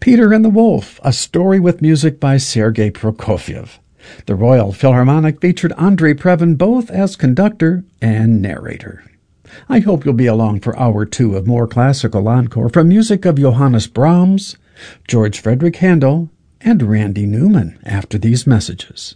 Peter and the Wolf, a story with music by Sergei Prokofiev. The Royal Philharmonic featured Andrei Previn both as conductor and narrator. I hope you'll be along for hour 2 of more classical encore from music of Johannes Brahms, George Frederick Handel, and Randy Newman after these messages.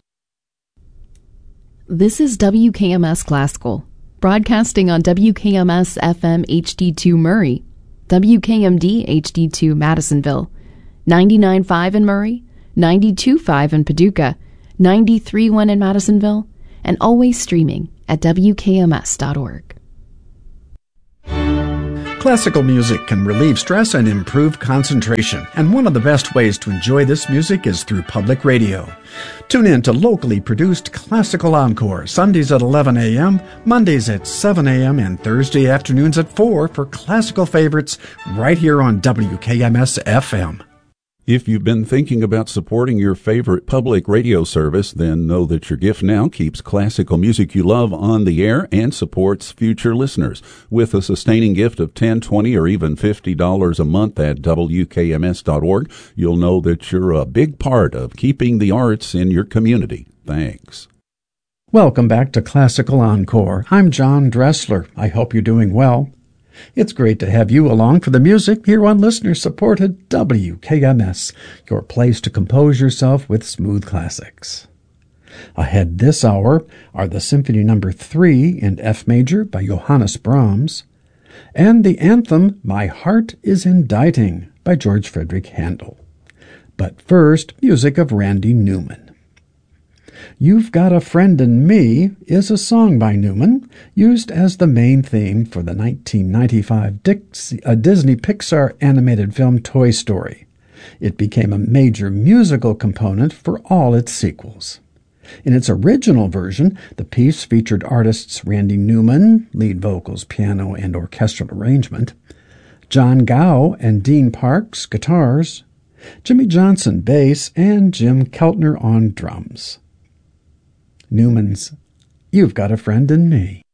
This is WKMS Classical, broadcasting on WKMS FM HD2 Murray, WKMD HD2 Madisonville, 99.5 in Murray, 92.5 in Paducah, 93.1 in Madisonville, and always streaming at WKMS.org. Classical music can relieve stress and improve concentration, and one of the best ways to enjoy this music is through public radio. Tune in to locally produced Classical Encore, Sundays at 11 a.m., Mondays at 7 a.m., and Thursday afternoons at 4 for classical favorites right here on WKMS FM. If you've been thinking about supporting your favorite public radio service, then know that your gift now keeps classical music you love on the air and supports future listeners. With a sustaining gift of $10, $20, or even $50 a month at WKMS.org, you'll know that you're a big part of keeping the arts in your community. Thanks. Welcome back to Classical Encore. I'm John Dressler. I hope you're doing well. It's great to have you along for the music here on listener-supported WKMS, your place to compose yourself with smooth classics. Ahead this hour are the Symphony No. 3 in F major by Johannes Brahms, and the anthem My Heart is Inditing by George Frederick Handel. But first, music of Randy Newman. You've Got a Friend in Me is a song by Newman, used as the main theme for the 1995 Disney Pixar animated film Toy Story. It became a major musical component for all its sequels. In its original version, the piece featured artists Randy Newman, lead vocals, piano, and orchestral arrangement, John Gow and Dean Parks, guitars, Jimmy Johnson, bass, and Jim Keltner on drums. Newman's You've Got a Friend in Me.